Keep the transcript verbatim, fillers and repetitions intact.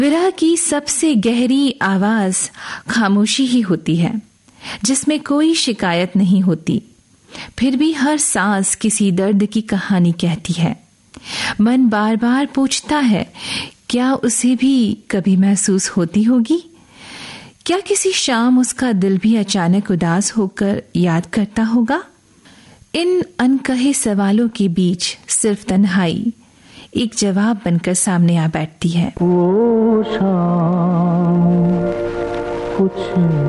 विरह की सबसे गहरी आवाज खामोशी ही होती है, जिसमें कोई शिकायत नहीं होती, फिर भी हर सांस किसी दर्द की कहानी कहती है। मन बार बार पूछता है, क्या उसे भी कभी महसूस होती होगी? क्या किसी शाम उसका दिल भी अचानक उदास होकर याद करता होगा? इन अनकहे सवालों के बीच सिर्फ तन्हाई एक जवाब बनकर सामने आ बैठती है। वो शाम कुछ